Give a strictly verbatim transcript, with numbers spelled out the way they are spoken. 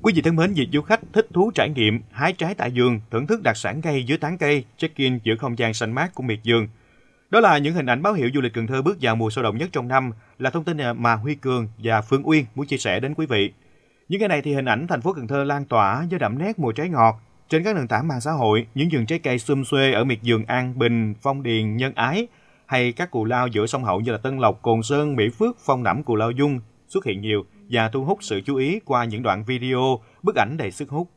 Quý vị thân mến, việc du khách thích thú trải nghiệm hái trái tại vườn, thưởng thức đặc sản cây dưới tán cây, check-in giữa không gian xanh mát của miệt vườn. Đó là những hình ảnh báo hiệu du lịch Cần Thơ bước vào mùa sôi động nhất trong năm, là thông tin mà Huy Cường và Phương Uyên muốn chia sẻ đến quý vị. Những ngày này thì hình ảnh thành phố Cần Thơ lan tỏa với đậm nét mùi trái ngọt. Trên các nền tảng mạng xã hội, những vườn trái cây sum xuê ở miệt vườn An Bình, Phong Điền, Nhân Ái hay các cù lao giữa sông Hậu như là Tân Lộc, Cồn Sơn, Mỹ Phước, Phong Nẫm, Cù Lao Dung xuất hiện nhiều và thu hút sự chú ý qua những đoạn video, bức ảnh đầy sức hút.